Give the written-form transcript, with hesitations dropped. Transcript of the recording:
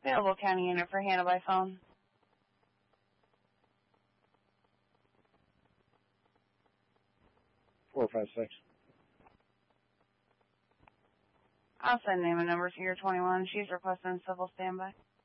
Available county unit for handle by phone. Four, 5, 6. I'll send name and number to your 21. She's requesting civil standby.